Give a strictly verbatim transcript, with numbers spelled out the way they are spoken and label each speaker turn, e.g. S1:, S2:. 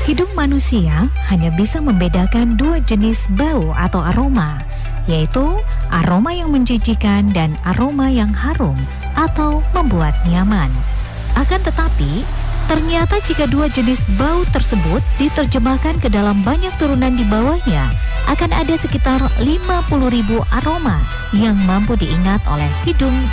S1: Hidung manusia hanya bisa membedakan dua jenis bau atau aroma, yaitu aroma yang menjijikan dan aroma yang harum atau membuat nyaman. Akan tetapi, ternyata jika dua jenis bau tersebut diterjemahkan ke dalam banyak turunan di bawahnya, akan ada sekitar lima puluh ribu aroma yang mampu diingat oleh hidung